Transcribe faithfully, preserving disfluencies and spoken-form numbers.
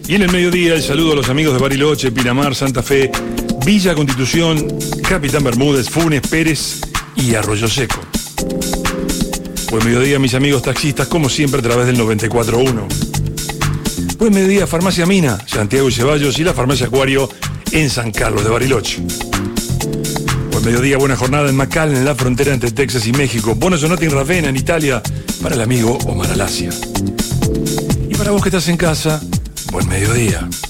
Y en el mediodía, el saludo a los amigos de Bariloche, Pinamar, Santa Fe, Villa Constitución, Capitán Bermúdez, Funes, Pérez y Arroyo Seco. Buen mediodía, mis amigos taxistas, como siempre a través del noventa y cuatro punto uno. Buen mediodía, Farmacia Mina, Santiago y Ceballos, y la Farmacia Acuario en San Carlos de Bariloche. Buen mediodía, buena jornada en McAllen, en la frontera entre Texas y México. Buona giornata en Ravenna, en Italia, para el amigo Omar Alasia. Y para vos que estás en casa, buen mediodía.